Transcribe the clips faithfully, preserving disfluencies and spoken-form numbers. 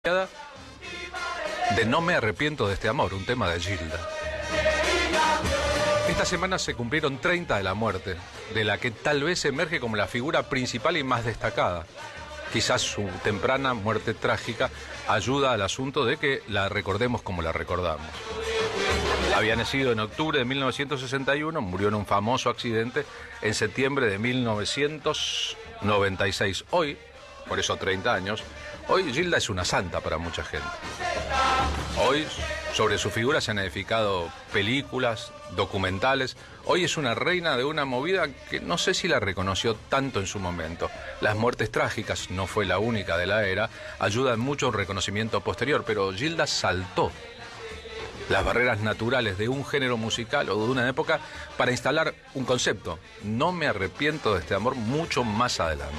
De No me arrepiento de este amor, un tema de Gilda. Esta semana se cumplieron treinta de la muerte, de la que tal vez emerge como la figura principal y más destacada. Quizás su temprana muerte trágica ayuda al asunto de que la recordemos como la recordamos. Había nacido en octubre de mil novecientos sesenta y uno, murió en un famoso accidente en septiembre de mil novecientos noventa y seis. Hoy, por eso treinta años, hoy Gilda es una santa para mucha gente. Hoy sobre su figura se han edificado películas, documentales. Hoy es una reina de una movida que no sé si la reconoció tanto en su momento. Las muertes trágicas, no fue la única de la era, ayudan mucho a un reconocimiento posterior, pero Gilda saltó las barreras naturales de un género musical o de una época para instalar un concepto. No me arrepiento de este amor mucho más adelante.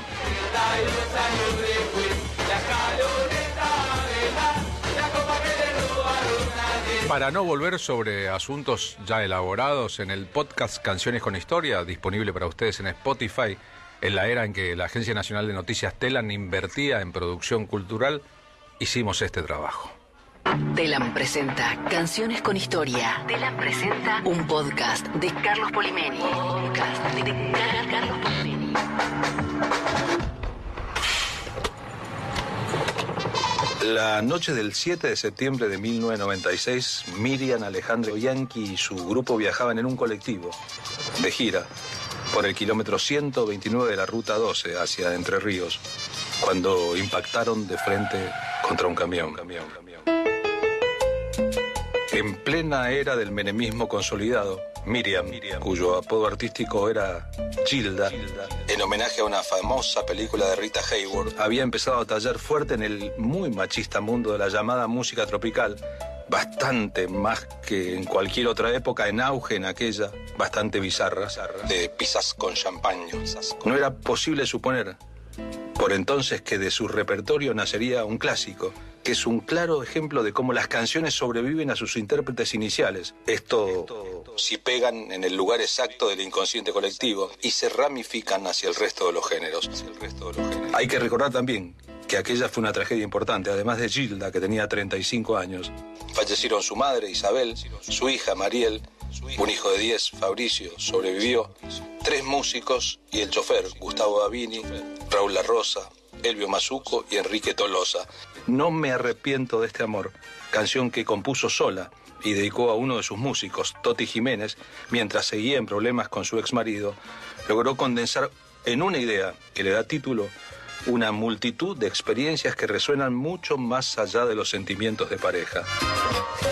Para no volver sobre asuntos ya elaborados, en el podcast Canciones con Historia, disponible para ustedes en Spotify, en la era en que la Agencia Nacional de Noticias Telam invertía en producción cultural, hicimos este trabajo. Telam presenta Canciones con Historia. Telam presenta un podcast de Carlos Polimeni. Podcast de Carlos Polimeni. La noche del siete de septiembre de mil novecientos noventa y seis, Miriam, Alejandro Bianchi y su grupo viajaban en un colectivo de gira por el kilómetro ciento veintinueve de la ruta doce hacia Entre Ríos, cuando impactaron de frente contra un camión. camión, camión. En plena era del menemismo consolidado, Miriam, Miriam, cuyo apodo artístico era Gilda, Gilda, en homenaje a una famosa película de Rita Hayworth, había empezado a tallar fuerte en el muy machista mundo de la llamada música tropical, bastante más que en cualquier otra época, en auge en aquella, bastante bizarra, de pizzas con champaña. No era posible suponer por entonces que de su repertorio nacería un clásico, que es un claro ejemplo de cómo las canciones sobreviven a sus intérpretes iniciales. Esto, Esto si pegan en el lugar exacto del inconsciente colectivo y se ramifican hacia el resto de los géneros. El resto de los géneros. Hay que recordar también que aquella fue una tragedia importante. Además de Gilda, que tenía treinta y cinco años, fallecieron su madre, Isabel, su hija, Mariel, un hijo de diez, Fabricio, sobrevivió, tres músicos y el chofer, Gustavo Davini, Raúl La Rosa, Elvio Mazuco y Enrique Tolosa. No me arrepiento de este amor, canción que compuso sola y dedicó a uno de sus músicos, Toti Jiménez, mientras seguía en problemas con su exmarido, logró condensar en una idea que le da título una multitud de experiencias que resuenan mucho más allá de los sentimientos de pareja.